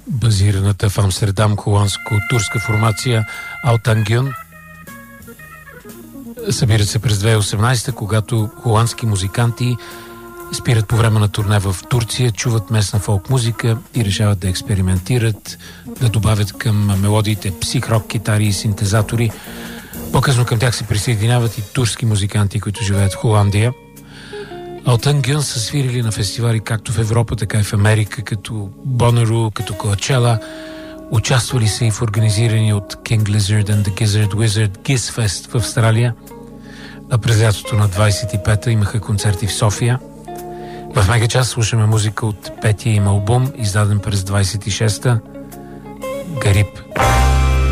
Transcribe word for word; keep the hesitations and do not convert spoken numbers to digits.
базираната в Амстердам холандско-турска формация Алтангюн. Събират се през две хиляди и осемнадесета, когато холандски музиканти спират по време на турне в Турция, чуват местна фолк музика и решават да експериментират, да добавят към мелодиите псих-рок, китари и синтезатори. По-късно към тях се присъединяват и турски музиканти, които живеят в Холандия. Алтангюн са свирили на фестивали както в Европа, така и в Америка, като Бонеру, като Коачела. Участвали са и в организирани от King Lizard and the Gizzard Wizard Giz Fest в Австралия. А през лятото на двадесет и пета имаха концерти в София. В Мегачас слушаме музика от петия им албум, издаден през двадесет и шеста. Гариб